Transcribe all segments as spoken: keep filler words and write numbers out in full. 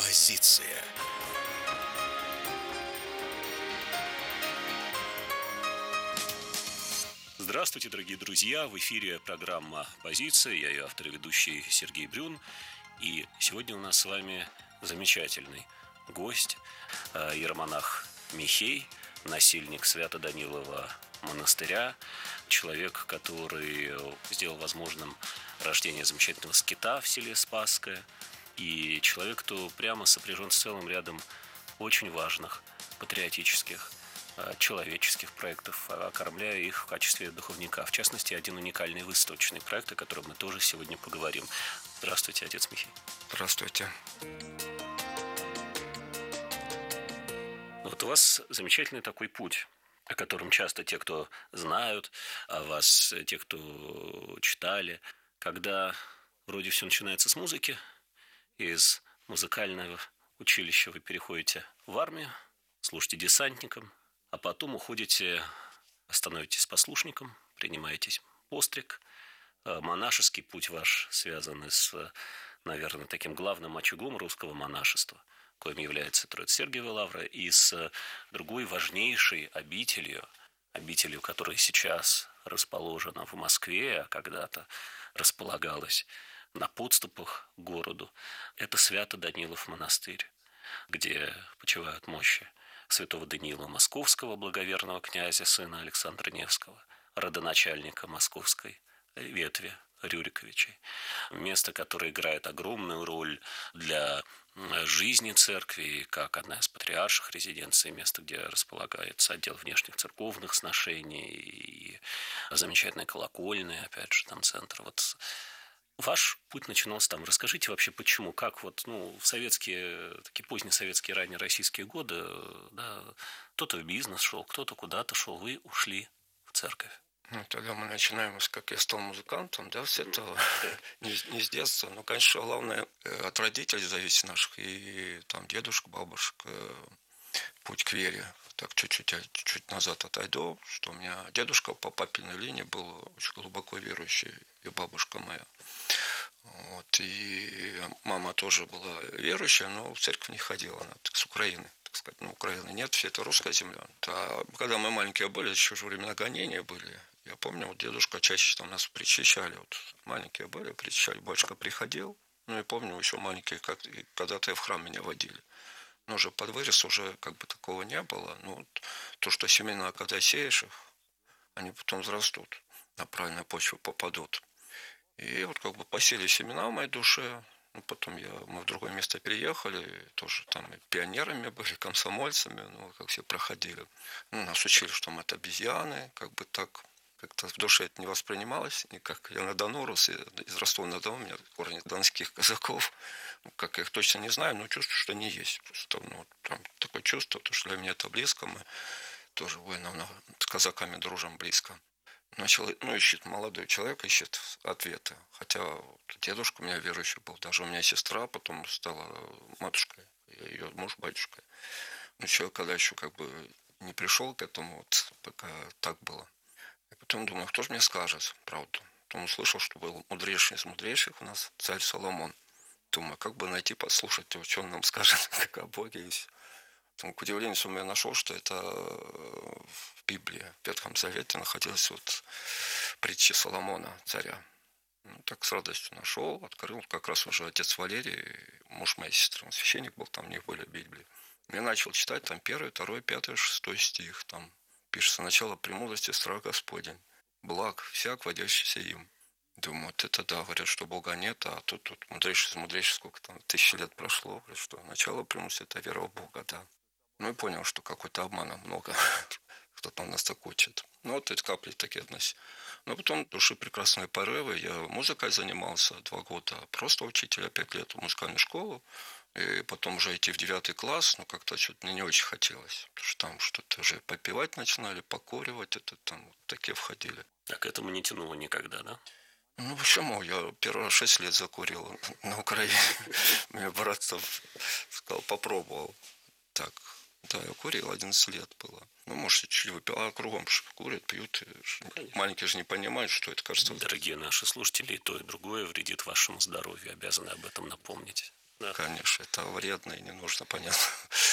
Позиция. Здравствуйте, дорогие друзья! В эфире программа «Позиция». Я ее автор и ведущий Сергей Брюн. И сегодня у нас с вами замечательный гость, иеромонах Михей, насельник Свято-Данилова монастыря, человек, который сделал возможным рождение замечательного скита в селе Спасское, и человек, кто прямо сопряжен с целым рядом очень важных патриотических, человеческих проектов, окормляя их в качестве духовника. В частности, один уникальный выставочный проект, о котором мы тоже сегодня поговорим. Здравствуйте, отец Михей. Здравствуйте. Вот у вас замечательный такой путь, о котором часто те, кто знают о вас, те, кто читали, когда вроде все начинается с музыки, из музыкального училища вы переходите в армию, служите десантником, а потом уходите, становитесь послушником, принимаетесь постриг. Монашеский путь ваш связан с, наверное, таким главным очагом русского монашества, коим является Троице-Сергиева лавра, и с другой важнейшей обителью, обителью, которая сейчас расположена в Москве, а когда-то располагалась на подступах к городу. Это Свято-Данилов монастырь, где почивают мощи святого Даниила Московского, благоверного князя, сына Александра Невского, родоначальника московской ветви Рюриковичей. Место, которое играет огромную роль для жизни церкви, как одна из патриарших резиденций, место, где располагается отдел внешних церковных сношений и замечательная колокольня, опять же, там центр. Вот ваш путь начинался там. Расскажите вообще, почему, как вот, ну, в советские, такие поздние советские, ранние российские годы, да, кто-то в бизнес шел, кто-то куда-то шел, вы ушли в церковь. Ну, тогда мы начинаем, как я стал музыкантом, да, с этого, не, не с детства, но, конечно, главное, от родителей зависит наших, и там дедушка, бабушка, путь к вере. Так чуть-чуть, чуть-чуть назад отойду, что у меня дедушка по папиной линии был очень глубоко верующий, и бабушка моя. Вот, и мама тоже была верующая, но в церковь не ходила, она так, с Украины, так сказать. Ну, Украины нет, все это русская земля. А когда мы маленькие были, еще же времена гонения были. Я помню, вот дедушка чаще там нас причащали, вот маленькие были, причащали, батюшка приходил. Ну, и помню, еще маленькие, как, когда-то в храм меня водили. Но уже под вырез уже как бы такого не было. Ну, то, что семена, когда сеешь их, они потом взрастут, на правильную почву попадут. И вот как бы посели семена в моей душе. Ну, потом я, мы в другое место переехали, тоже там и пионерами были, комсомольцами, ну, как все проходили. Ну, нас учили, что мы это обезьяны, как бы так. Как-то в душе это не воспринималось никак. Я на Дону рос, из Ростова-на-Дону, у меня корни донских казаков. Ну, как я их точно не знаю, но чувствую, что они есть. Просто, ну, там такое чувство, потому что для меня это близко. Мы тоже воинов с казаками дружим близко. Начал, ну, ищет молодой человек, ищет ответы. Хотя вот, дедушка у меня верующий был. Даже у меня сестра потом стала матушкой, ее муж батюшкой. Но человек, когда еще как бы не пришел к этому, вот пока так было. И потом думаю, кто же мне скажет правду. Потом услышал, что был мудрейший из мудрейших у нас царь Соломон. Думаю, как бы найти, послушать, что он нам скажет, как о Боге. И потом, к удивлению своему, я нашел, что это в Библии, в Ветхом Завете находилась вот притча Соломона, царя. Ну, так с радостью нашел, открыл. Как раз уже отец Валерий, муж моей сестры, он священник был, там у них были Библии. Я начал читать там первый, второй, пятый, шестой стих, там пишется: «Начало премудрости страх Господень, благ всяк, водящийся им». Думаю, вот это да, говорят, что Бога нет, а тут, тут мудрейший из мудрейших, сколько там, тысячи лет прошло, говорят, что начало премудрости – это вера в Бога, да. Ну и понял, что какой-то обмана много, кто там нас так учит. Ну вот эти капли такие относятся. Но потом души прекрасные порывы, я музыкой занимался два года, просто учитель, пять лет в музыкальную школу. И потом уже идти в девятый класс, но как-то что-то мне не очень хотелось. Потому что там что-то уже попивать начинали, покуривать, это там вот такие входили. А к этому не тянуло никогда, да? Ну почему? Я первый раз шесть лет закурил на Украине. Мне брат сказал, попробовал. Так, да, я курил, одиннадцать лет было. Ну, может, чуть выпил, а кругом курят, пьют. Маленькие же не понимают, что это, кажется. Дорогие наши слушатели, и то, и другое вредит вашему здоровью, обязаны об этом напомнить. Да. конечно, это вредно и не нужно, понятно.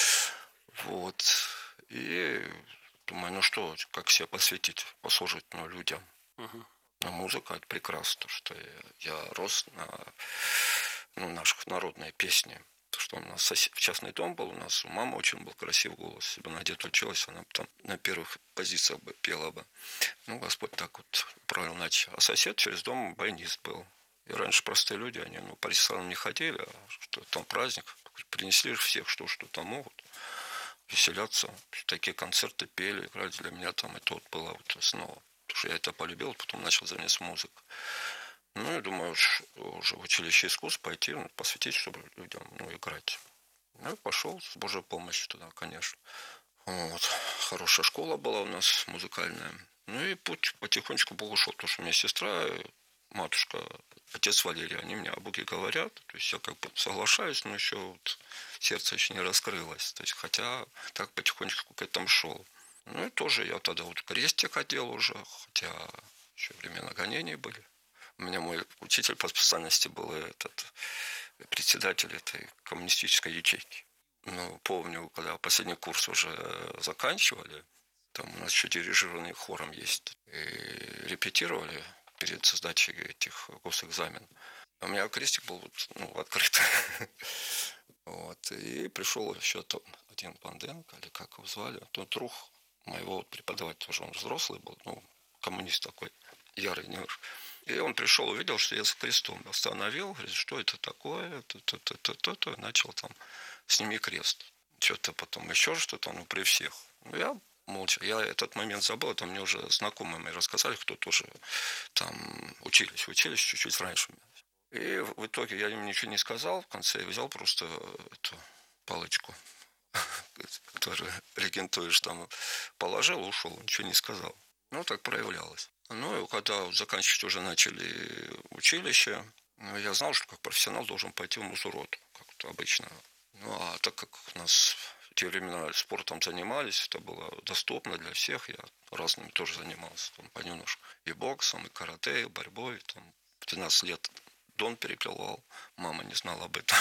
Вот. И думаю, ну что, как себя посвятить, послужить, ну, людям. Мгм. Ну, музыка – это прекрасно, то, что я, я рос на, ну, наших народные песни. То, что у нас сосед, частный дом был, у нас у мамы очень был красивый голос. Если бы она где-то училась, она бы там на первых позициях бы пела бы. Ну, Господь так вот правил иначе. А сосед через дом баянист был. И раньше простые люди, они, ну, по ресторанам не ходили, а что там праздник, принесли всех, что, что там могут, веселяться. Такие концерты пели, играли. Для меня там это вот было вот основа. Потому что я это полюбил, потом начал заниматься музыкой. Ну, я думаю, уже в училище искусств пойти, ну, посвятить, чтобы людям, ну, играть. Ну, и пошел с Божьей помощью туда, конечно. Вот. Хорошая школа была у нас музыкальная. Ну, и путь потихонечку Бог ушел, потому что у меня сестра, матушка, отец Валерий, они мне о Боге говорят. То есть я как бы соглашаюсь, но еще вот сердце еще не раскрылось. То есть, хотя так потихонечку к этому шел. Ну, и тоже я тогда вот в крестик одел уже, хотя еще времена гонений были. У меня мой учитель по специальности был этот председатель этой коммунистической ячейки. Ну, помню, когда последний курс уже заканчивали, там у нас еще дирижированный хором есть, и репетировали перед сдачей этих госэкзаменов. А у меня крестик был, ну, открыт. Вот. И пришел еще там один Панденко, или как его звали, тот друг моего преподавателя, тоже он взрослый был, ну, коммунист такой, ярый немножко. И он пришел, увидел, что я с крестом остановил, говорит, что это такое, то-то-то-то-то, начал там, сними крест. Что-то потом еще что-то, ну, при всех. Ну, я молча, я этот момент забыл, это мне уже знакомые мои рассказали, кто тоже там учились, учились чуть-чуть раньше. И в итоге я им ничего не сказал, в конце я взял просто эту палочку, которую регентуешь, там положил, ушел, ничего не сказал. Ну, так проявлялось. Ну, и когда заканчивать уже начали училище, ну, я знал, что как профессионал должен пойти в музурот, как обычно. Ну, а так как у нас в те времена спортом занимались, это было доступно для всех, я разными тоже занимался, там, понемножку. И боксом, и карате, и борьбой. Там, в двенадцать лет дон переплевал, мама не знала об этом.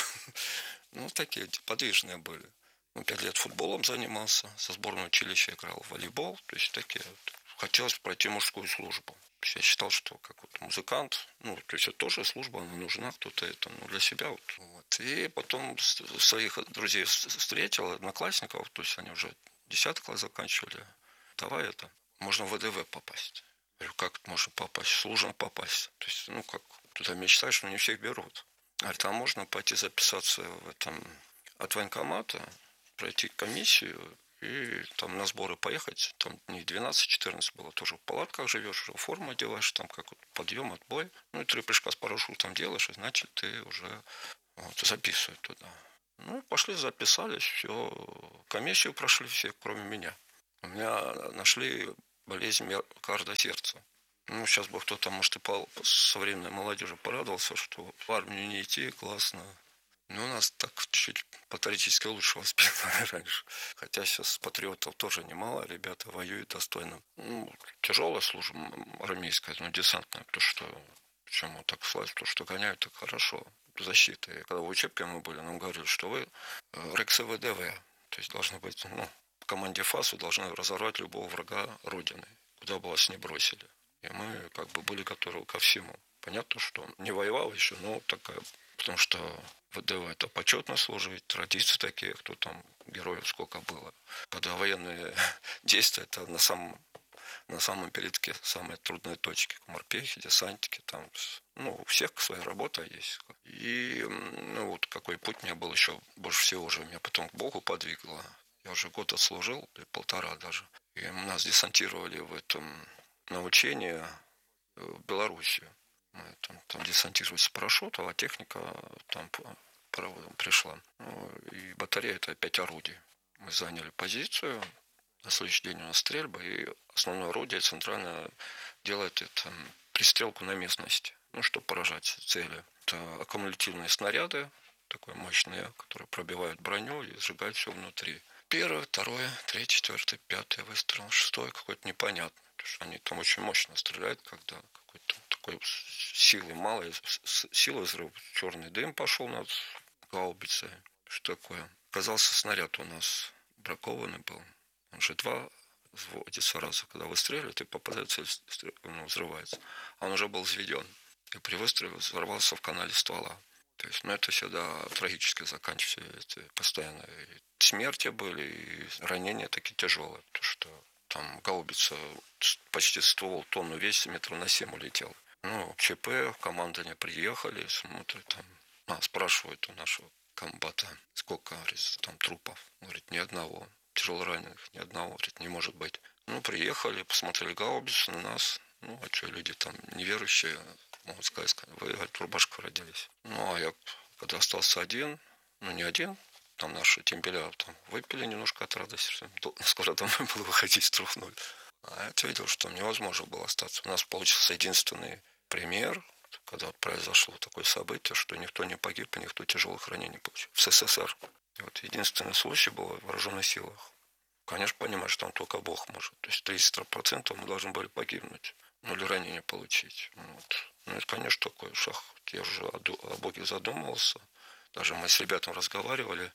Ну, такие подвижные были. Ну, пять лет футболом занимался, со сборной училища играл в волейбол, то есть такие вот. Хотелось пройти мужскую службу. Я считал, что как вот музыкант, ну, то есть это тоже служба, она нужна, кто-то это, ну, для себя. Вот. Вот. И потом своих друзей встретил, одноклассников, то есть они уже десятый класс заканчивали. Давай это, можно в ВДВ попасть. Я говорю, как это можно попасть? Сложно попасть. То есть, ну, как, туда мечтаешь, но не всех берут. А там можно пойти записаться в этом, от военкомата, пройти комиссию, и там на сборы поехать, там не двенадцать-четырнадцать было, тоже в палатках живешь, уже форму одеваешь, там как вот подъем, отбой. Ну и три прыжка с парашютом делаешь, и значит ты уже вот, записывают туда. Ну, пошли, записались, все, комиссию прошли все, кроме меня. У меня нашли болезнь миокарда сердца. Ну, сейчас бы кто-то, может, и по современной молодежи порадовался, что в армию не идти, классно. Ну, у нас так чуть-чуть патриотически лучше воспитаны раньше. Хотя сейчас патриотов тоже немало, ребята воюют достойно. Ну, тяжелая служба армейская, но десантная, то что, почему так славится, то что гоняют, так хорошо. Защита. И когда в учебке мы были, нам говорили, что вы РЭКС ВДВ, то есть должны быть, ну, в команде ФАС вы должны разорвать любого врага Родины, куда бы вас ни бросили. И мы как бы были готовы ко всему. Понятно, что не воевал еще, но такая. Потому что ВДВ это почетно служить, традиции такие, кто там, героев сколько было. Когда военные действия, это на самом, на самом передке самые трудные точки. Морпехи, десантики, там, ну, у всех своя работа есть. И, ну, вот какой путь мне был еще больше всего уже, меня потом к Богу подвигло. Я уже год отслужил, полтора даже. И нас десантировали в этом на учение в Белоруссию. Мы там, там десантировались с парашютом, а техника там пришла. Ну, и батарея это пять орудий. Мы заняли позицию. На следующий день у нас стрельба, и основное орудие центральное делает это пристрелку на местности, ну, чтобы поражать цели. Это аккумулятивные снаряды, такие мощные, которые пробивают броню и сжигают все внутри. Первый, второй, третий, четвертый, пятый выстрел, шестой какой-то непонятный. Потому что они там очень мощно стреляют, когда какой-то такой силы мало, силы взрыва, черный дым пошел над гаубицей. Что такое? Оказался снаряд у нас бракованный был. Он же два взводится сразу. Когда выстреливает, и попадает, цель, ну, взрывается. А он уже был взведен. И при выстреле взорвался в канале ствола. То есть, ну, это всегда трагически заканчивается. Постоянно и смерти были, и ранения такие тяжелые. Потому что там гаубица почти ствол тонну весит, метров на семь улетел. Ну, ЧП, командование приехали, смотрят там. А, спрашивают у нашего комбата, сколько, говорит, там трупов. Говорит, ни одного. Тяжело раненых, ни одного, говорит, не может быть. Ну, приехали, посмотрели гаубицу на нас. Ну, а что, люди там неверующие, могут сказать, вы, говорит, в рубашках родились. Ну, а я, когда остался один, ну, не один, там наши тембеля там выпили немножко от радости, что скоро домой было выходить с трех ноль. А я ответил, что невозможно было остаться. У нас получился единственный пример, когда произошло такое событие, что никто не погиб и никто тяжелых ранений не получил. В СССР. И вот единственный случай был в вооруженных силах. Конечно, понимаешь, что там только Бог может. То есть тридцать процентов мы должны были погибнуть. Ну, или ранение получить. Вот. Ну, это, конечно, такой шаг. Я уже о Боге задумывался. Даже мы с ребятами разговаривали.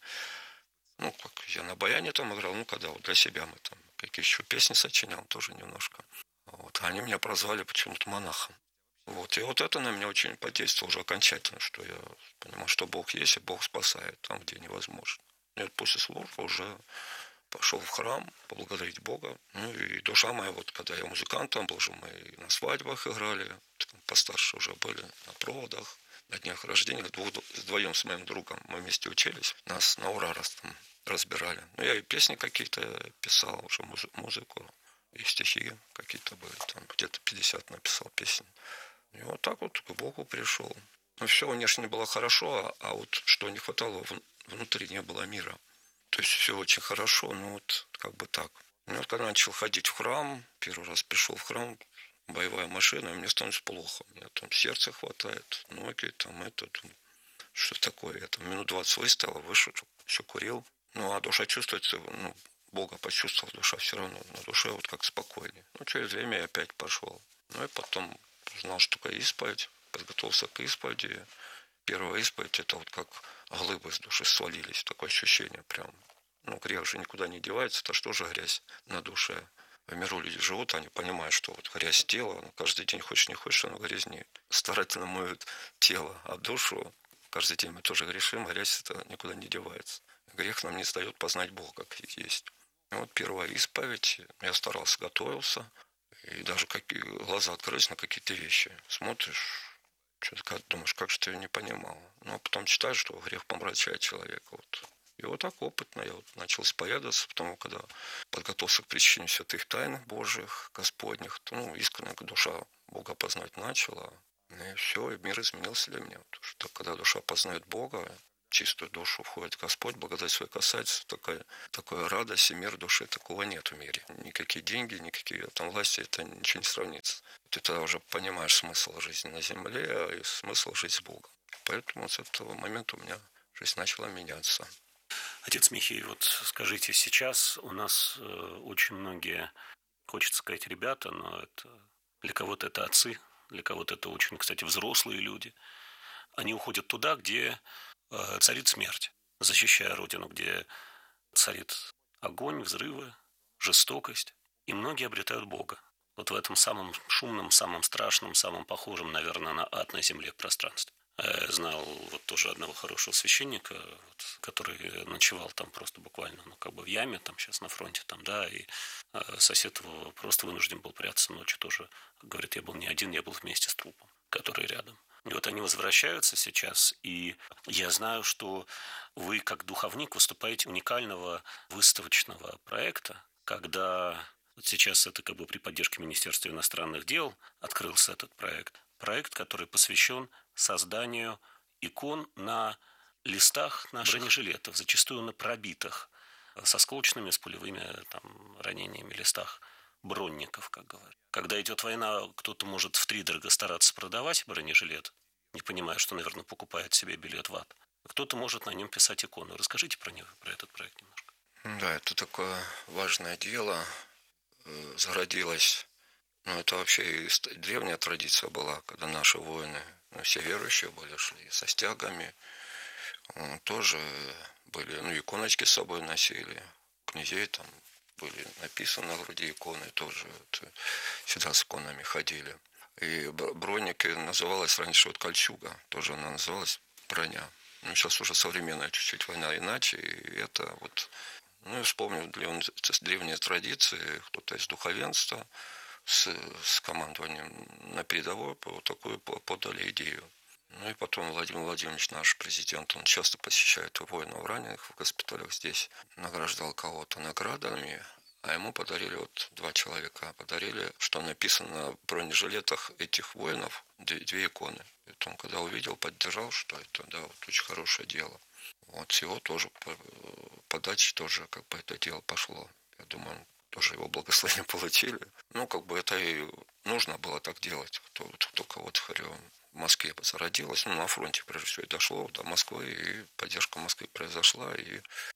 Ну, как я на баяне там играл, ну, когда вот для себя мы там какие еще песни сочинял, тоже немножко. Вот. А они меня прозвали почему-то монахом. Вот. И вот это на меня очень подействовало уже окончательно, что я понимал, что Бог есть, и Бог спасает там, где невозможно. И после службы уже пошел в храм поблагодарить Бога. Ну и душа моя, вот когда я музыкантом был, уже мы и на свадьбах играли, постарше уже были, на проводах, на днях рождения, вдвоем с моим другом мы вместе учились, нас на ура раз там разбирали. Ну, я и песни какие-то писал, уже музыку, и стихи какие-то были, там где-то пятьдесят написал песен. И вот так вот к Богу пришел. Ну, все внешне было хорошо, а вот что не хватало, внутри не было мира. То есть все очень хорошо, но вот как бы так. Ну, вот когда начал ходить в храм, первый раз пришел в храм, боевая машина, и мне становится плохо. У меня там сердце хватает, ноги, там это, думаю, что такое. Я там минут двадцать выстоял, вышел, все курил. Ну, а душа чувствуется, ну, Бога почувствовал, душа все равно, на душе вот как спокойнее. Ну, через время я опять пошел. Ну, и потом знал, что такое исповедь, подготовился к исповеди. Первая исповедь, это вот как глыбы с души свалились, такое ощущение прям. Ну, грех же никуда не девается, это что же грязь на душе. В миру люди живут, они понимают, что вот грязь тела, ну, каждый день хочешь не хочешь, оно грязнеет. Старательно моют тело, а душу каждый день мы тоже грешим, грязь это никуда не девается. Грех нам не дает познать Бога, как есть. И вот первая исповедь, я старался, готовился, и даже какие глаза открылись на какие-то вещи. Смотришь, что-то думаешь, как же ты не понимал. Ну, а потом читаешь, что грех помрачает человека. Вот. И вот так опытно я вот начал исповедоваться, потому когда подготовился к причине святых тайн Божьих, Господних, то, ну, искренне душа Бога познать начала. И все, и мир изменился для меня. Потому что когда душа познает Бога, чистую душу входит Господь, благодать свой касается, такая, такая радость и мир души, такого нет в мире. Никакие деньги, никакие там власти, это ничего не сравнится. Ты тогда уже понимаешь смысл жизни на земле и смысл жить с Богом. Поэтому с этого момента у меня жизнь начала меняться. Отец Михей, вот скажите, сейчас у нас очень многие, хочется сказать, ребята, но это для кого-то это отцы, для кого-то это очень, кстати, взрослые люди. Они уходят туда, где царит смерть, защищая Родину, где царит огонь, взрывы, жестокость. И многие обретают Бога. Вот в этом самом шумном, самом страшном, самом похожем, наверное, на ад на земле пространстве. Я знал вот тоже одного хорошего священника, вот, который ночевал там просто буквально, ну, как бы в яме, там сейчас на фронте, там, да, и сосед его просто вынужден был прятаться ночью тоже. Говорит, я был не один, я был вместе с трупом, который рядом. И вот они возвращаются сейчас, и я знаю, что вы, как духовник, выступаете уникального выставочного проекта, когда вот сейчас это как бы при поддержке Министерства иностранных дел открылся этот проект. Проект, который посвящен созданию икон на листах наших бронежилетов, зачастую на пробитых, с осколочными, с пулевыми там, ранениями листах бронников, как говорят. Когда идет война, кто-то может втридорого стараться продавать бронежилет, не понимая, что, наверное, покупает себе билет в ад. Кто-то может на нем писать икону. Расскажите про него, про этот проект немножко. Да, это такое важное дело. Зародилось, ну, это вообще древняя традиция была, когда наши воины, ну, все верующие были, шли со стягами, М, Тоже были, ну, иконочки с собой носили. Князей там были написаны на груди иконы, тоже вот, всегда с иконами ходили. И б- броники называлась раньше вот кольчуга, тоже она называлась броня. Ну, сейчас уже современная чуть-чуть война иначе, и это вот, ну, я вспомнил древ- древние традиции, кто-то из духовенства с, с командованием на передовой вот такую по- подали идею. Ну и потом Владимир Владимирович, наш президент, он часто посещает воинов раненых в госпиталях здесь, награждал кого-то наградами, а ему подарили, вот два человека подарили, что написано на бронежилетах этих воинов, две, две иконы. Это он когда увидел, поддержал, что это, да, вот очень хорошее дело. Вот с его тоже подачи тоже как бы это дело пошло. Я думаю, тоже его благословение получили. Ну, как бы это и нужно было так делать. Только вот, говорю, в Москве зародилась, ну, на фронте, прежде всего, и дошло до Москвы, и поддержка Москвы произошла. И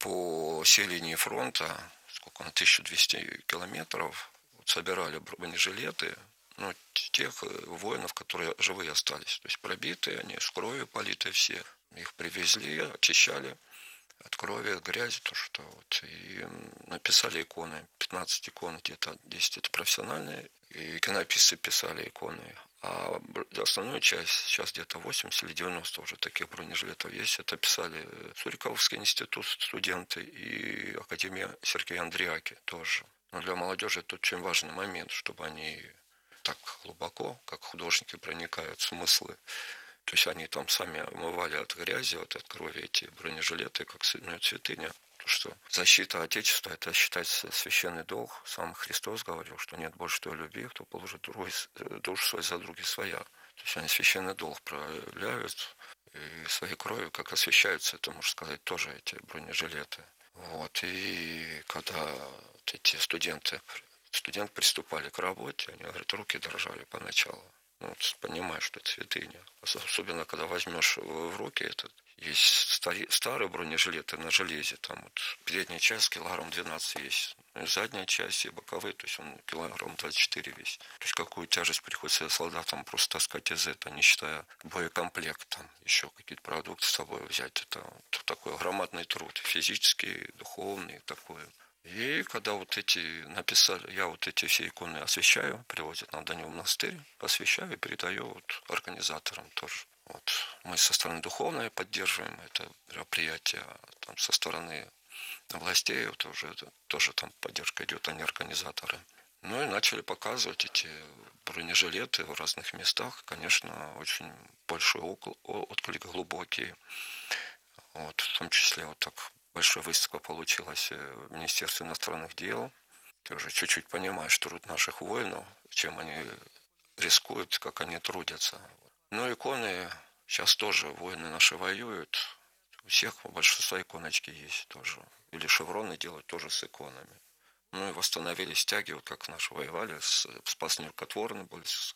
по всей линии фронта, сколько на тысяча двести километров, вот, собирали бронежилеты, ну, тех воинов, которые живые остались. То есть пробитые, они с кровью политые все. Их привезли, очищали от крови, от грязи, то что вот. И написали иконы, пятнадцать икон, где-то десять это профессиональные, и иконописцы писали иконы. А основную часть, сейчас где-то восемьдесят или девяносто уже таких бронежилетов есть, это писали Суриковский институт студенты и Академия Сергея Андриаки тоже. Но для молодежи это очень важный момент, чтобы они так глубоко, как художники, проникают в смыслы. То есть они там сами омывали от грязи, вот от крови эти бронежилеты, как ну, святыня. То, что защита Отечества, это считается священный долг. Сам Христос говорил, что нет больше той любви, кто положит другой, душу свою за други своя. То есть они священный долг проявляют и своей кровью, как освящаются, это, можно сказать, тоже эти бронежилеты. Вот. И когда вот эти студенты, студенты приступали к работе, они говорят, руки дрожали поначалу. Ну, вот, понимаешь, что это святыня. Особенно, когда возьмешь в руки этот. Есть стари, старые бронежилеты на железе. Там вот передняя часть килограмм двенадцать весит. И задняя часть и боковые, то есть он килограмм двадцать четыре весит. То есть какую тяжесть приходится солдатам просто таскать из этого, не считая боекомплект. Там еще какие-то продукты с собой взять. Это вот такой громадный труд. Физический, духовный такой. И когда вот эти написали, я вот эти все иконы освещаю, привозят на Данил монастырь, освещаю и передаю вот организаторам тоже. Вот мы со стороны духовной поддерживаем это мероприятие, а там со стороны властей вот уже тоже там поддержка идет, они организаторы. Ну и начали показывать эти бронежилеты в разных местах. Конечно, очень большой отклик, глубокий. Вот, в том числе вот так большая выставка получилась в Министерстве иностранных дел. Ты уже чуть-чуть понимаешь труд наших воинов, чем они рискуют, как они трудятся. Ну, иконы сейчас тоже воины наши воюют. У всех большинство иконочки есть тоже. Или шевроны делают тоже с иконами. Ну и восстановили стяги, вот как наши воевали, с, спас нерукотворны были, с,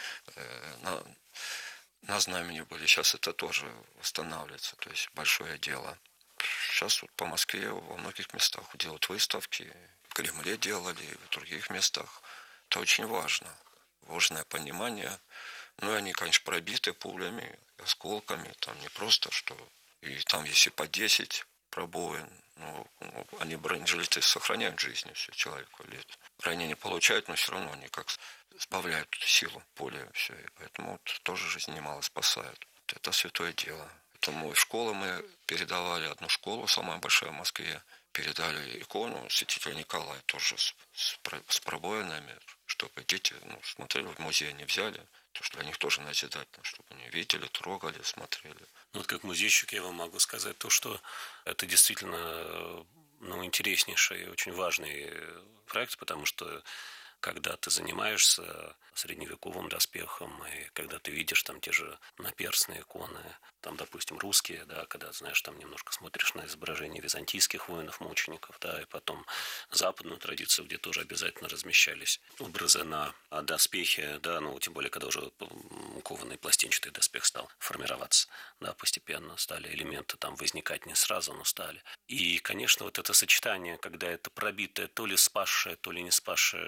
э, на, на знамени были. Сейчас это тоже восстанавливается, то есть большое дело. Сейчас вот по Москве во многих местах делают выставки. В Кремле делали, в других местах. Это очень важно. Важное понимание. Ну и они, конечно, пробиты пулями, осколками. Там не просто, что... И там, если по десять пробоин, ну, ну, они бронежилеты сохраняют жизнь все человеку. Ранения получают, но все равно они как сбавляют силу поля. Все. И поэтому вот тоже жизнь немало спасают. Это святое дело. Поэтому в школы мы передавали, одну школу, самая большая в Москве, передали икону святителя Николая, тоже с, с, с пробоинами, чтобы дети ну, смотрели, в музей они взяли, то что для них тоже назидательно, чтобы они видели, трогали, смотрели. Ну, вот как музейщик я вам могу сказать то, что это действительно ну, интереснейший и очень важный проект, потому что когда ты занимаешься средневековым доспехом, и когда ты видишь там те же наперстные иконы, там, допустим, русские, да, когда, знаешь, там немножко смотришь на изображения византийских воинов-мучеников, да, и потом западную традицию, где тоже обязательно размещались образы на доспехи, да, ну, тем более, когда уже кованый пластинчатый доспех стал формироваться, да, постепенно стали элементы там возникать не сразу, но стали. И, конечно, вот это сочетание, когда это пробитое, то ли спасшая, то ли не спасшая жизнь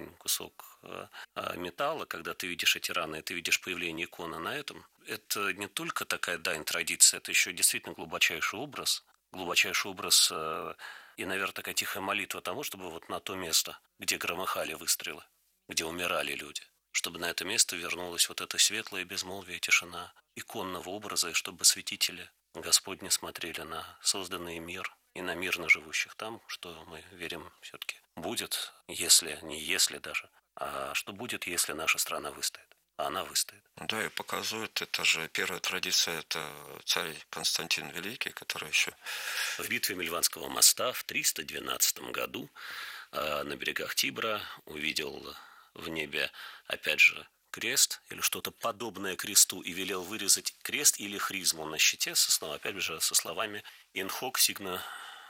кусок металла, когда ты видишь эти раны, и ты видишь появление иконы на этом, это не только такая дань традиции, это еще действительно глубочайший образ, глубочайший образ и, наверное, такая тихая молитва тому, чтобы вот на то место, где громыхали выстрелы, где умирали люди, чтобы на это место вернулась вот эта светлая безмолвие, тишина иконного образа, и чтобы святители Господни смотрели на созданный мир и на мирно живущих там, что мы верим все-таки будет, если, не если даже, а что будет, если наша страна выстоит. А она выстоит. Да, и показывает, это же первая традиция, это царь Константин Великий, который еще... В битве Мильванского моста в триста двенадцатом году на берегах Тибра увидел в небе, опять же, крест или что-то подобное кресту и велел вырезать крест или хризму на щите, со, опять же, со словами «In hoc signo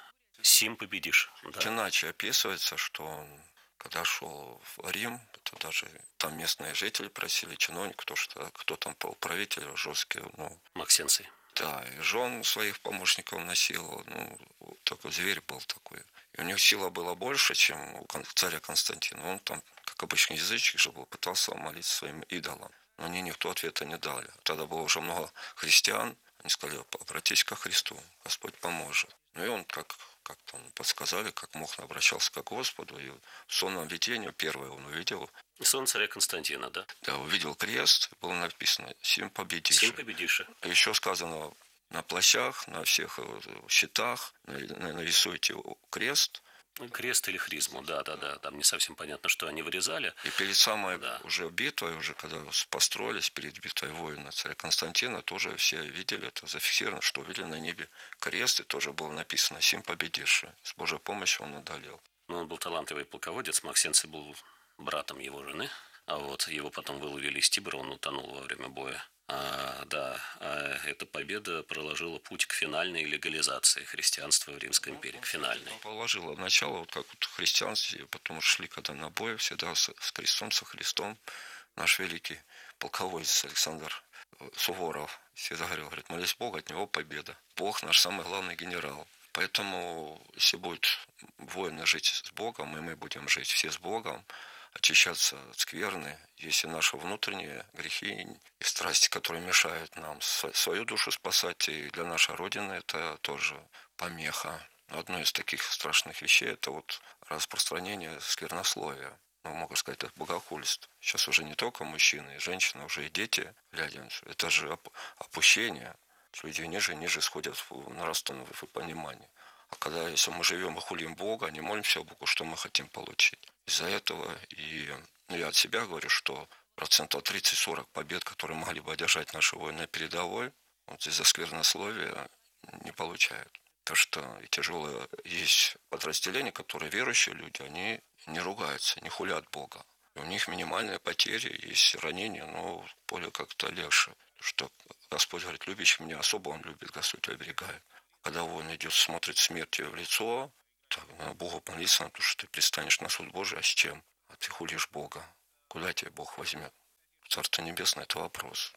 sim победишь». Да. Иначе описывается, что он, когда шел в Рим, то даже там местные жители просили, чиновник, кто, что, кто там правитель жесткий. Ну, Максенций. Да, и жен своих помощников носил, ну, такой зверь был такой. И у них сила была больше, чем у царя Константина. Он там, как обычный язычник же был, пытался молиться своим идолам. Но они никто ответа не дали. Тогда было уже много христиан. Они сказали, обратись ко Христу, Господь поможет. Ну и он, как, как там подсказали, как мог, обращался к Господу. И в сонном видении первое он увидел. Сон царя Константина, да? Да, увидел крест, было написано «Сим победишь». «Сим победишь». Еще сказано на плащах, на всех щитах, нарисуйте крест. Крест или хризму, да, да, да. Там не совсем понятно, что они вырезали. И перед самой да. уже битвой, уже когда построились перед битвой воина царя Константина, тоже все видели это, зафиксировано, что увидели на небе крест, и тоже было написано «Сим победишь». С Божьей помощью он одолел. Ну, он был талантливый полководец, Максенций был братом его жены, а вот его потом выловили из Тибра, он утонул во время боя. А, да, а эта победа проложила путь к финальной легализации христианства в Римской империи, к финальной. Положила начало, вот как вот христианстве, потом шли когда на бой, всегда с, с крестом, со Христом. Наш великий полководец Александр Суворов всегда говорил, говорит, молись Богу, от него победа. Бог наш самый главный генерал. Поэтому, если будут воины жить с Богом, и мы будем жить все с Богом, очищаться от скверны, если наши внутренние грехи и страсти, которые мешают нам свою душу спасать, и для нашей Родины это тоже помеха. Одно из таких страшных вещей – это вот распространение сквернословия. Ну, могу сказать, это богохульство. Сейчас уже не только мужчины, и женщины, уже и дети глядят. Это же опущение. Люди ниже и ниже сходят в нравственное понимание. А когда, если мы живем и хулим Бога, не молимся Богу, что мы хотим получить. Из-за этого, и ну, я от себя говорю, что процентов тридцать-сорок побед, которые могли бы одержать наши воины на передовой, вот из-за сквернословия не получают. То, что и тяжелое есть подразделения, которые верующие люди, они не ругаются, не хулят Бога. И у них минимальные потери, есть ранения, но более как-то легче. Что Господь говорит, любящий меня особо он любит, Господь оберегает. Когда воин идет, смотрит смерти в лицо, так, на Богу молиться, потому что ты предстанешь на суд Божий, а с чем? А ты хулишь Бога. Куда тебя Бог возьмет? Царство Небесное – это вопрос.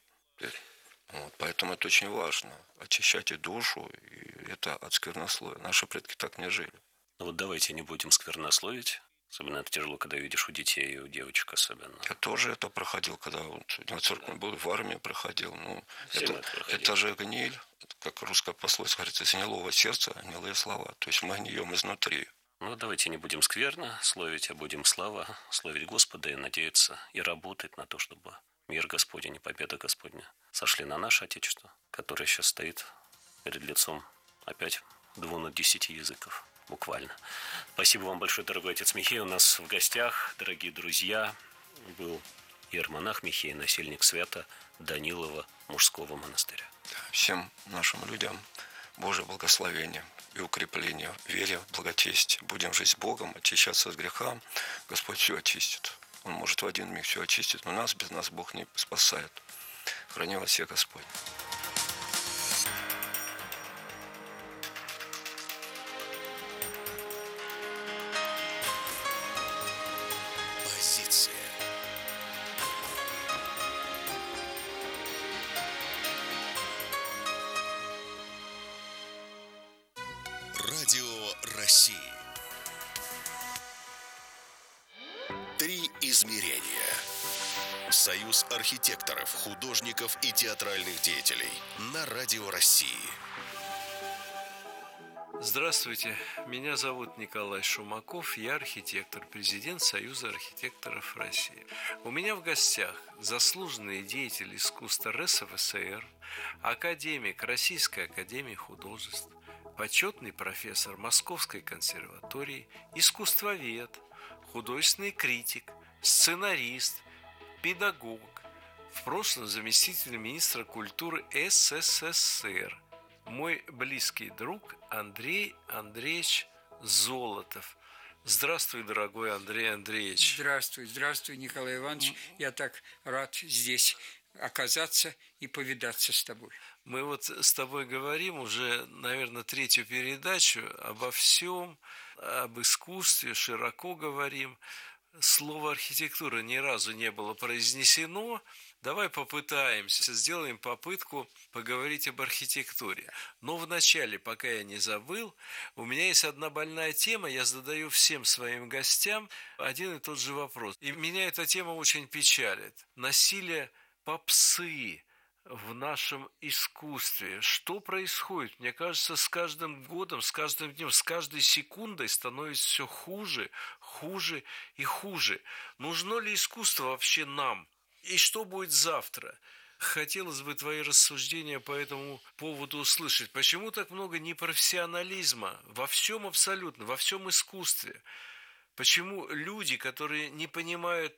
Вот, поэтому это очень важно. Очищать и душу, и это от сквернословия. Наши предки так не жили. Ну вот давайте не будем сквернословить. Особенно это тяжело, когда видишь у детей и у девочек особенно. Я тоже это проходил, когда вот на церковь был, в армии проходил. Ну, это, это, это же гниль, как русская пословица говорится, из гнилого сердца гнилые слова. То есть мы гнием изнутри. Ну, давайте не будем скверно словить, а будем слава, славить Господа и надеяться, и работать на то, чтобы мир Господень и победа Господня сошли на наше Отечество, которое сейчас стоит перед лицом опять двух десяти языков. Буквально. Спасибо вам большое, дорогой отец Михей. У нас в гостях, дорогие друзья, был иеромонах Михей, насельник свята Данилова мужского монастыря. Всем нашим людям Божье благословение и укрепление в вере, в благочестии. Будем жить с Богом, очищаться от греха. Господь все очистит. Он может в один миг все очистить, но нас без нас Бог не спасает. Храни вас всех Господь. Радио России. Три измерения. Союз архитекторов, художников и театральных деятелей на Радио России. Здравствуйте, меня зовут Николай Шумаков, я архитектор, президент Союза архитекторов России. У меня в гостях заслуженный деятель искусства эр эс эф эс эр, академик Российской академии художеств, почетный профессор Московской консерватории, искусствовед, художественный критик, сценарист, педагог, в прошлом заместитель министра культуры эс эс эс эр, мой близкий друг Андрей Андреевич Золотов. Здравствуй, дорогой Андрей Андреевич. Здравствуй, здравствуй, Николай Иванович. Я так рад здесь оказаться и повидаться с тобой. Мы вот с тобой говорим уже, наверное, третью передачу обо всем, об искусстве, широко говорим. Слово архитектура ни разу не было произнесено. Давай попытаемся, сделаем попытку поговорить об архитектуре. Но вначале, пока я не забыл, у меня есть одна больная тема, я задаю всем своим гостям один и тот же вопрос. И меня эта тема очень печалит. Насилие попсы в нашем искусстве. Что происходит? Мне кажется, с каждым годом, с каждым днем, с каждой секундой становится все хуже, хуже и хуже. Нужно ли искусство вообще нам? И что будет завтра? Хотелось бы твои рассуждения по этому поводу услышать. Почему так много непрофессионализма во всем абсолютно, во всем искусстве? Почему люди, которые не понимают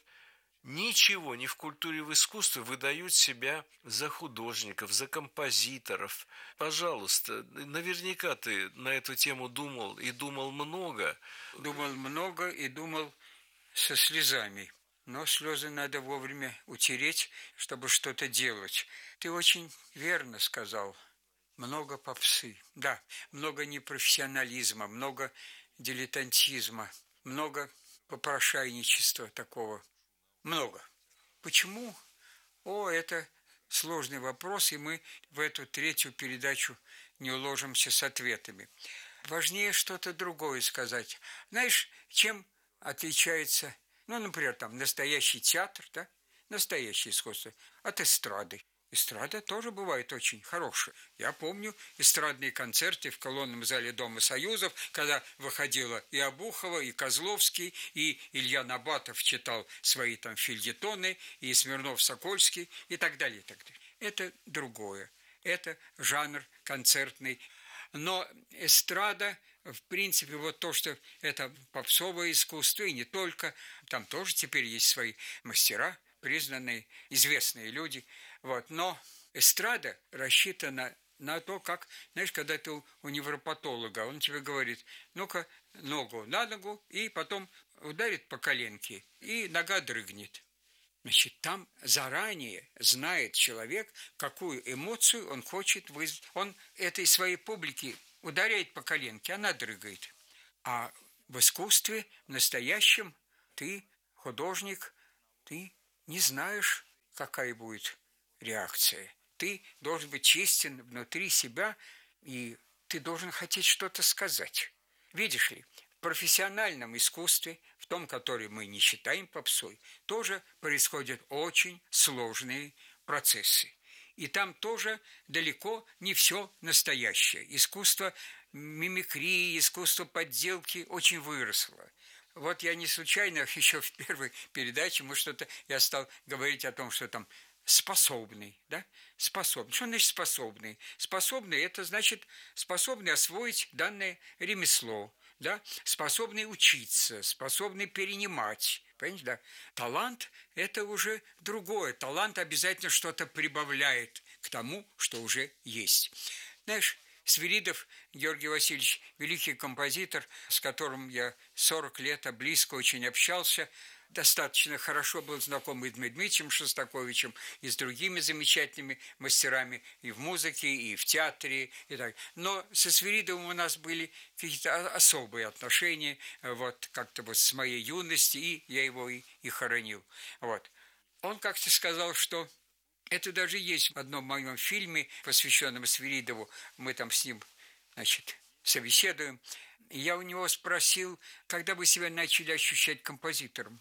ничего ни в культуре, в искусстве, выдают себя за художников, за композиторов? Пожалуйста, наверняка ты на эту тему думал и думал много. Думал много и думал со слезами. Но слезы надо вовремя утереть, чтобы что-то делать. Ты очень верно сказал. Много попсы. Да, много непрофессионализма, много дилетантизма, много попрошайничества такого. Много. Почему? О, это сложный вопрос, и мы в эту третью передачу не уложимся с ответами. Важнее что-то другое сказать. Знаешь, чем отличается, ну, например, там настоящий театр, да, настоящее искусство от эстрады. Эстрада тоже бывает очень хорошая. Я помню эстрадные концерты в колонном зале Дома Союзов, когда выходила и Обухова, и Козловский, и Илья Набатов читал свои там фельетоны, и Смирнов-Сокольский, и так далее, и так далее. Это другое. Это жанр концертный. Но эстрада, в принципе, вот то, что это попсовое искусство, и не только, там тоже теперь есть свои мастера, признанные, известные люди. Вот. Но эстрада рассчитана на то, как, знаешь, когда ты у невропатолога, он тебе говорит, ну-ка, ногу на ногу, и потом ударит по коленке, и нога дрыгнет. Значит, там заранее знает человек, какую эмоцию он хочет вызвать. Он этой своей публике ударяет по коленке, она дрыгает. А в искусстве, в настоящем, ты, художник, ты не знаешь, какая будет реакция. Ты должен быть честен внутри себя, и ты должен хотеть что-то сказать. Видишь ли, в профессиональном искусстве, в том, который мы не считаем попсой, тоже происходят очень сложные процессы. И там тоже далеко не все настоящее. Искусство мимикрии, искусство подделки очень выросло. Вот я не случайно еще в первой передаче мы что-то, я стал говорить о том, что там способный, да? Способный. Что значит способный? Способный – это значит способный освоить данное ремесло, да? Способный учиться, способный перенимать. Понимаете, да? Талант – это уже другое. Талант обязательно что-то прибавляет к тому, что уже есть. Знаешь, Свиридов Георгий Васильевич, великий композитор, с которым я сорок лет близко очень общался, достаточно хорошо был знаком и с Дмитрием Дмитриевичем Шостаковичем, и с другими замечательными мастерами и в музыке, и в театре, и так. Но со Свиридовым у нас были какие-то особые отношения, вот как-то вот с моей юности, и я его и, и хоронил. Вот. Он как-то сказал, что это даже есть в одном моем фильме, посвященном Свиридову, мы там с ним, значит, собеседуем. И я у него спросил, когда вы себя начали ощущать композитором.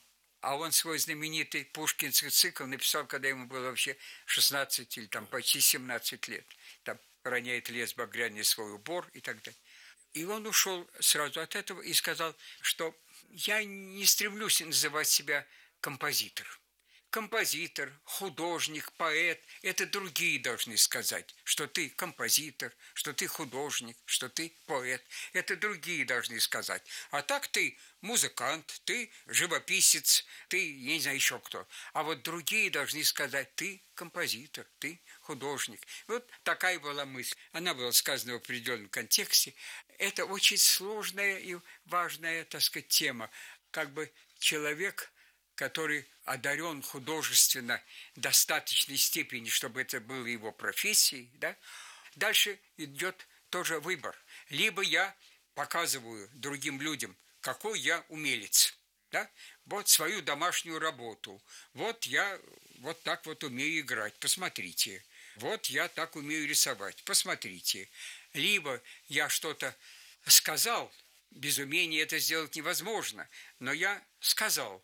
А он свой знаменитый пушкинский цикл написал, когда ему было вообще шестнадцать или там почти семнадцать лет. Там «Роняет лес багряный свой убор» и так далее. И он ушел сразу от этого и сказал, что я не стремлюсь называть себя композитором. Композитор, художник, поэт – это другие должны сказать, что ты композитор, что ты художник, что ты поэт. Это другие должны сказать. А так ты музыкант, ты живописец, ты, я не знаю, еще кто. А вот другие должны сказать, ты композитор, ты художник. Вот такая была мысль. Она была сказана в определенном контексте. Это очень сложная и важная, так сказать, тема. Как бы человек, который одарен художественно в достаточной степени, чтобы это было его профессией, да? Дальше идет тоже выбор. Либо я показываю другим людям, какой я умелец, да? Вот свою домашнюю работу. Вот я вот так вот умею играть, посмотрите. Вот я так умею рисовать, посмотрите. Либо я что-то сказал, без умения это сделать невозможно, но я сказал.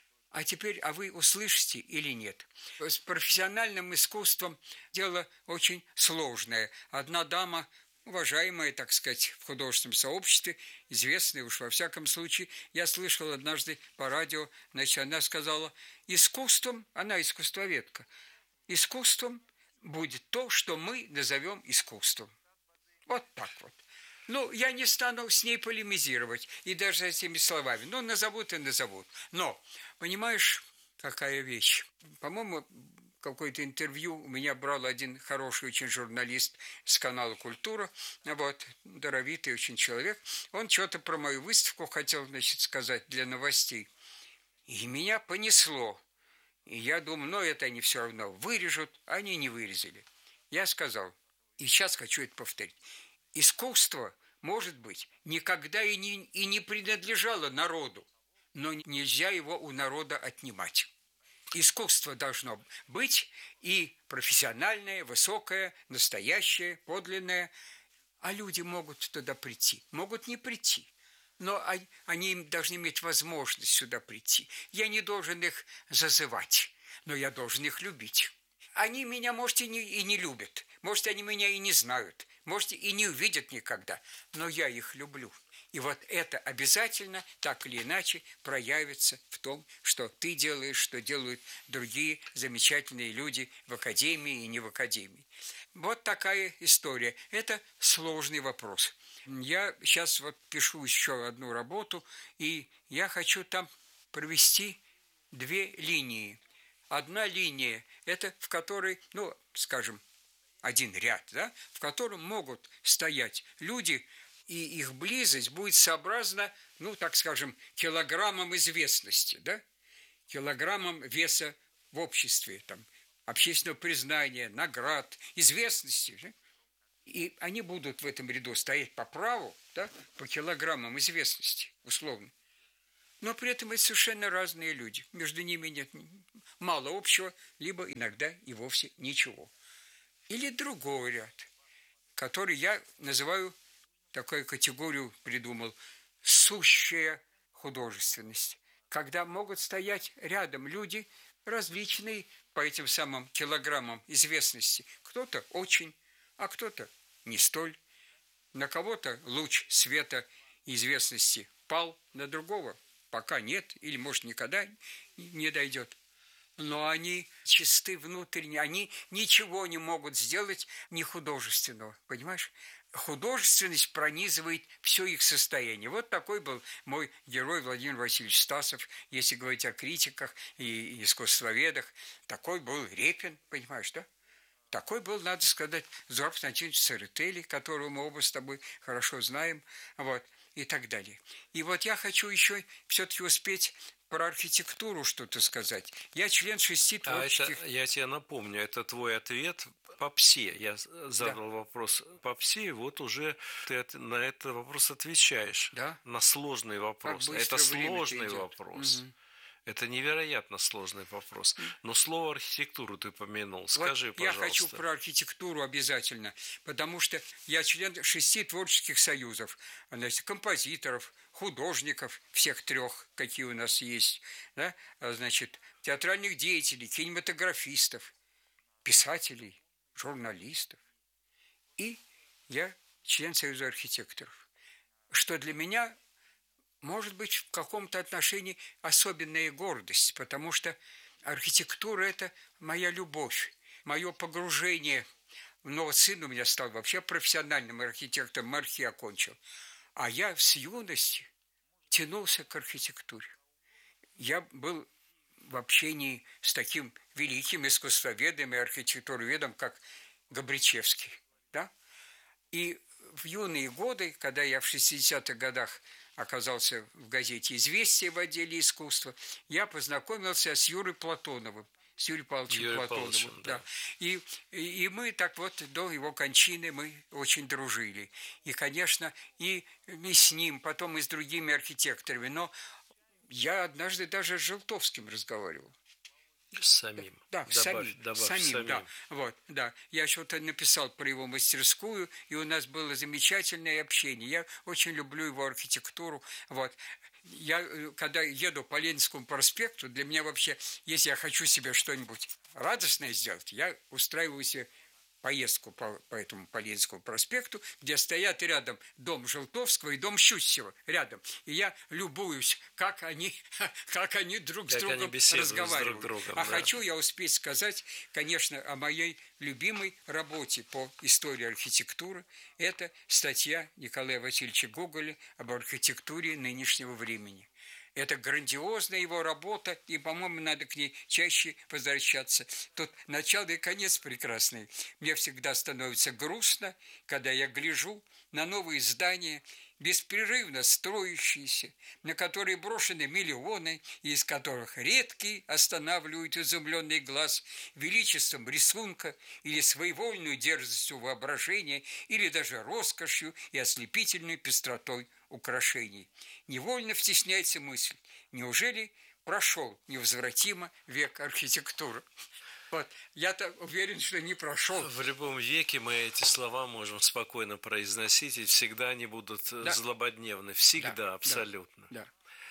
А теперь, а вы услышите или нет? С профессиональным искусством дело очень сложное. Одна дама, уважаемая, так сказать, в художественном сообществе, известная уж во всяком случае, я слышал однажды по радио, значит, она сказала, искусством, она искусствоведка, искусством будет то, что мы назовем искусством. Вот так вот. Ну, я не стану с ней полемизировать, и даже этими словами. Ну, назовут и назовут. Но, понимаешь, какая вещь? По-моему, какое-то интервью у меня брал один хороший очень журналист с канала «Культура», вот, даровитый очень человек. Он что-то про мою выставку хотел, значит, сказать для новостей. И меня понесло. И я думаю, ну, это они все равно вырежут, а они не вырезали. Я сказал, и сейчас хочу это повторить. Искусство, может быть, никогда и не, и не принадлежало народу, но нельзя его у народа отнимать. Искусство должно быть и профессиональное, высокое, настоящее, подлинное, а люди могут туда прийти, могут не прийти, но они должны иметь возможность сюда прийти. Я не должен их зазывать, но я должен их любить. Они меня, может, и не, и не любят, может, они меня и не знают, может, и не увидят никогда, но я их люблю. И вот это обязательно, так или иначе, проявится в том, что ты делаешь, что делают другие замечательные люди в академии и не в академии. Вот такая история. Это сложный вопрос. Я сейчас вот пишу еще одну работу, и я хочу там провести две линии. Одна линия – это в которой, ну, скажем, один ряд, да, в котором могут стоять люди, и их близость будет сообразна, ну, так скажем, килограммам известности, да, килограммам веса в обществе, там, общественного признания, наград, известности. Да? И они будут в этом ряду стоять по праву, да, по килограммам известности, условно. Но при этом это совершенно разные люди. Между ними нет мало общего, либо иногда и вовсе ничего. Или другой ряд, который я называю, такую категорию придумал, сущая художественность, когда могут стоять рядом люди различные по этим самым килограммам известности. Кто-то очень, а кто-то не столь. На кого-то луч света известности пал, на другого пока нет, или, может, никогда не дойдет. Но они чисты внутренне, они ничего не могут сделать нехудожественного, понимаешь? Художественность пронизывает все их состояние. Вот такой был мой герой Владимир Васильевич Стасов, если говорить о критиках и искусствоведах. Такой был Репин, понимаешь, да? Такой был, надо сказать, Зураб Константинович Церетели, которого мы оба с тобой хорошо знаем, вот, и так далее. И вот я хочу еще все-таки успеть про архитектуру что-то сказать. Я член шести творческих... А это, я тебе напомню, это твой ответ по ПСИ. Я задал да. вопрос по ПСИ, вот уже ты на этот вопрос отвечаешь. Да? На сложный вопрос. Это сложный вопрос. Угу. Это невероятно сложный вопрос. Но слово архитектуру ты помянул. Скажи, вот пожалуйста. Я хочу про архитектуру обязательно, потому что я член шести творческих союзов, значит, композиторов, художников, всех трех, какие у нас есть, да? Значит, театральных деятелей, кинематографистов, писателей, журналистов. И я член Союза архитекторов. Что для меня, может быть, в каком-то отношении особенная гордость, потому что архитектура – это моя любовь, мое погружение. Но сын у меня стал вообще профессиональным архитектором, МАРХИ окончил. А я с юности тянулся к архитектуре. Я был в общении с таким великим искусствоведом и архитектуроведом, как Габричевский. Да? И в юные годы, когда я в шестидесятых годах оказался в газете «Известия» в отделе искусства, я познакомился с Юрой Платоновым, с Юрием Павловичем Юрий Платоновым. Павловичем, да. Да. И, и, и мы так вот до его кончины мы очень дружили. И, конечно, и, и с ним, потом и с другими архитекторами. Но я однажды даже с Желтовским разговаривал. С самим. Да, добавь, самим, добавь, самим, самим. да. Вот, да. Я что-то написал про его мастерскую, и у нас было замечательное общение. Я очень люблю его архитектуру. Вот. Я, когда еду по Ленинскому проспекту, для меня вообще, если я хочу себе что-нибудь радостное сделать, я устраиваю себе поездку по, по этому по Ленинскому проспекту, где стоят рядом дом Желтовского и дом Щусева рядом. И я любуюсь, как они, как они друг как с другом разговаривают. Друг другом, а да. хочу я успеть сказать, конечно, о моей любимой работе по истории архитектуры. Это статья Николая Васильевича Гоголя об архитектуре нынешнего времени. Это грандиозная его работа, и, по-моему, надо к ней чаще возвращаться. Тут начало и конец прекрасный. Мне всегда становится грустно, когда я гляжу на новые здания, беспрерывно строящиеся, на которые брошены миллионы, и из которых редкий останавливают изумленный глаз величеством рисунка или своевольную дерзостью воображения, или даже роскошью и ослепительной пестротой украшений. Невольно втесняется мысль: неужели прошел невозвратимо век архитектуры? Вот. Я-то уверен, что не прошел. В любом веке мы эти слова можем спокойно произносить, и всегда они будут да. злободневны. Всегда, да, абсолютно. Да, да.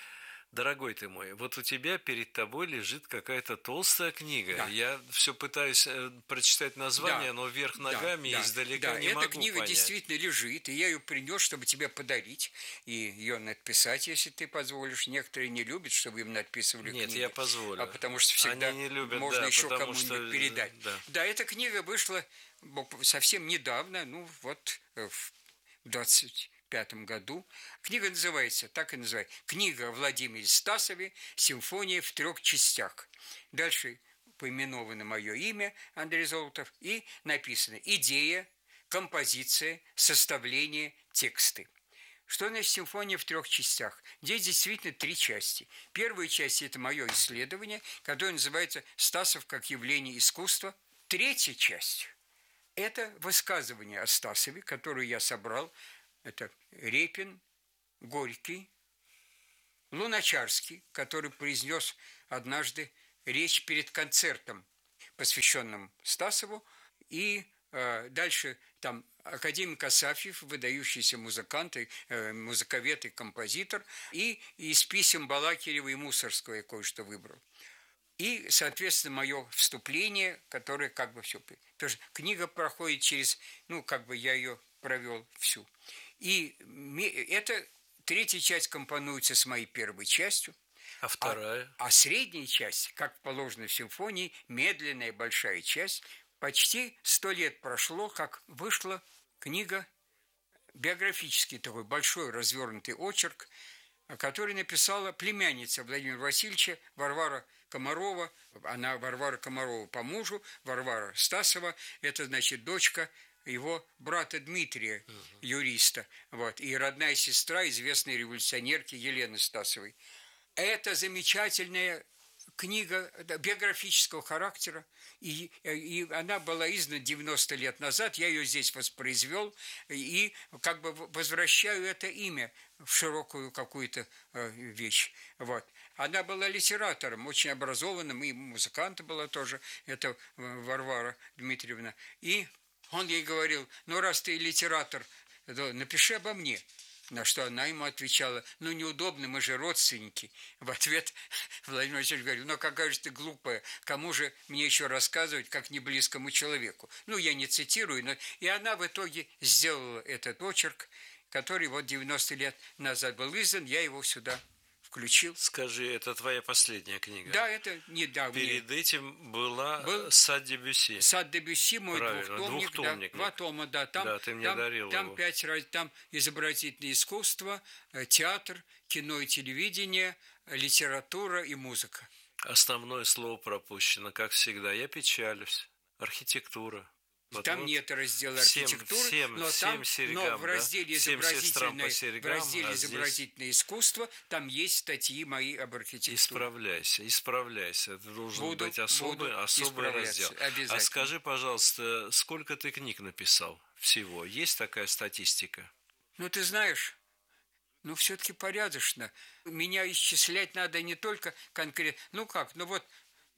Дорогой ты мой, вот у тебя перед тобой лежит какая-то толстая книга. Да. Я все пытаюсь прочитать название, да. но вверх ногами да, издалека да. не Эта могу книга понять. действительно лежит, и я ее принес, чтобы тебе подарить и ее надписать, если ты позволишь. Некоторые не любят, чтобы им надписывали Нет, книги. я позволю. А потому что всегда Они не любят, можно да, еще кому-нибудь что... передать. Да. да, эта книга вышла совсем недавно, ну вот в двадцать пятом году. Книга называется, так и называется, «Книга о Владимире Стасове. Симфония в трех частях». Дальше поименовано мое имя, Андрей Золотов, и написано «Идея, композиция, составление, тексты». Что значит симфония в трех частях? Здесь действительно три части. Первая часть – это мое исследование, которое называется «Стасов как явление искусства». Третья часть – это высказывание о Стасове, которое я собрал. Это Репин, Горький, Луначарский, который произнес однажды речь перед концертом, посвященным Стасову, и э, дальше там академик Асафьев, выдающийся музыкант, э, музыковед и композитор, и из писем Балакирева и Мусорского я кое-что выбрал. И, соответственно, мое вступление, которое как бы все... Потому что книга проходит через... Ну, как бы я ее провел всю. И эта третья часть компонуется с моей первой частью. А вторая? А, а средняя часть, как положено в симфонии, медленная большая часть, почти сто лет прошло, как вышла книга, биографический такой большой развернутый очерк, который написала племянница Владимира Васильевича Варвара Комарова. Она Варвара Комарова по мужу, Варвара Стасова, это, значит, дочка его брата Дмитрия, uh-huh. юриста, вот, и родная сестра известной революционерки Елены Стасовой. Это замечательная книга биографического характера, и, и она была издана девяносто лет назад, я ее здесь воспроизвел, и как бы возвращаю это имя в широкую какую-то э, вещь. Вот. Она была литератором, очень образованным, и музыкантом была тоже, это Варвара Дмитриевна. И он ей говорил: ну, раз ты литератор, то напиши обо мне. На что она ему отвечала: ну, неудобно, мы же родственники. В ответ Владимир Васильевич говорил: ну, какая же ты глупая, кому же мне еще рассказывать, как не близкому человеку. Ну, я не цитирую, но и она в итоге сделала этот очерк, который вот девяносто лет назад был издан, я его сюда включил. Скажи, это твоя последняя книга? Да, это недавно. Перед этим была был «Сад Дебюсси». «Сад Дебюсси», мой Правильно, двухтомник, двухтомник, да, два тома, да. Там, да, ты мне там, дарил там его. пять раз, там изобразительное искусство, театр, кино и телевидение, литература и музыка. Основное слово пропущено, как всегда. Я печалюсь. Архитектура. Вот там вот нет раздела всем, архитектуры, всем, но, всем там, серьгам, но в разделе, да? изобразительное, серьгам, в разделе а изобразительное искусство там есть статьи мои об архитектуре. Исправляйся, исправляйся. Это должен буду, быть особый, буду особый раздел. А скажи, пожалуйста, сколько ты книг написал всего? Есть такая статистика? Ну, ты знаешь, ну, все-таки порядочно. Меня исчислять надо не только конкретно. Ну, как, ну, вот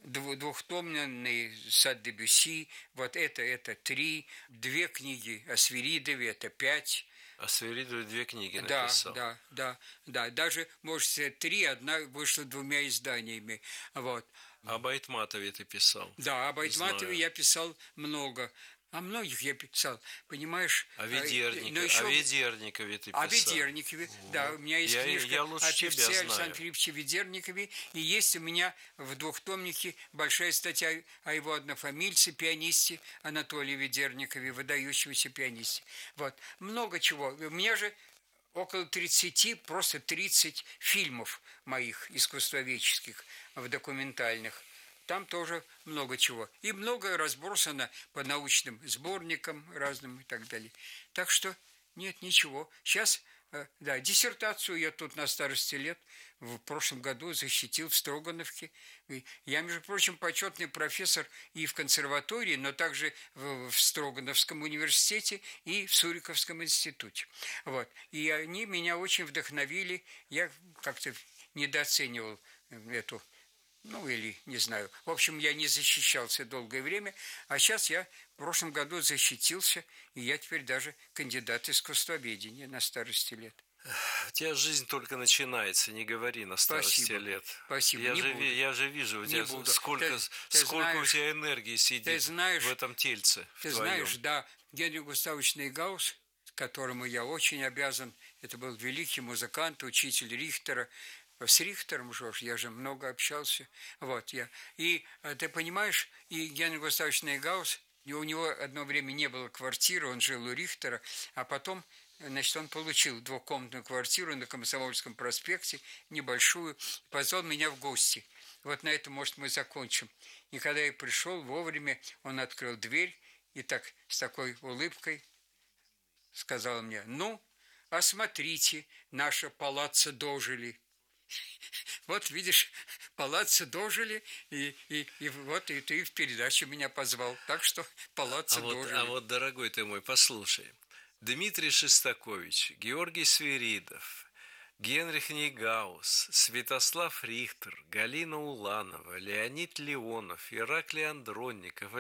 двухтомный «Сад Дебюсси», вот это, это три, две книги о Свиридове, это пять. О Свиридове две книги да, написал. Да, да, да, даже, может сказать, три, одна вышла двумя изданиями, вот. Об Айтматове ты писал? Да, об Айтматове я писал много. О многих я писал, понимаешь? О Ведерникове, но еще... о Ведерникове ты писал. О Ведерникове, вот. Да, у меня есть я, книжка я о певце Александре Филипповиче Ведерникове, и есть у меня в двухтомнике большая статья о его однофамильце, пианисте Анатолии Ведерникове, выдающемся пианисте. Вот, много чего. У меня же около тридцати, просто тридцать фильмов моих искусствоведческих, в документальных. Там тоже много чего. И многое разбросано по научным сборникам разным и так далее. Так что нет, ничего. Сейчас, да, диссертацию я тут на старости лет в прошлом году защитил в Строгановке. Я, между прочим, почетный профессор и в консерватории, но также в Строгановском университете и в Суриковском институте. Вот. И они меня очень вдохновили. Я как-то недооценивал эту... Ну, или, не знаю. В общем, я не защищался долгое время, а сейчас я в прошлом году защитился, и я теперь даже кандидат искусствоведения на старости лет. У тебя жизнь только начинается, не говори на старости Спасибо. лет. Спасибо, я не же, буду. Я же вижу, у тебя буду. сколько, ты, ты сколько знаешь, у тебя энергии сидит знаешь, в этом тельце. Ты в знаешь, да, Генрих Густавович Нейгаус, которому я очень обязан, это был великий музыкант, учитель Рихтера. С Рихтером, Жорж, я же много общался. Вот, я. И ты понимаешь, и Генрих Густавович Нейгаус, у него одно время не было квартиры, он жил у Рихтера, а потом, значит, он получил двухкомнатную квартиру на Комсомольском проспекте, небольшую, позвал меня в гости. Вот на этом, может, мы закончим. И когда я пришел вовремя, он открыл дверь и так с такой улыбкой сказал мне: ну, осмотрите, наше палаццо дожили. Вот, видишь, палаццо дожили, и, и, и вот и ты в передачу меня позвал. Так что палаццо а дожили. Вот, а вот, дорогой ты мой, послушай. Дмитрий Шостакович, Георгий Свиридов, Генрих Нейгаус, Святослав Рихтер, Галина Уланова, Леонид Леонов, Ираклий Андронников,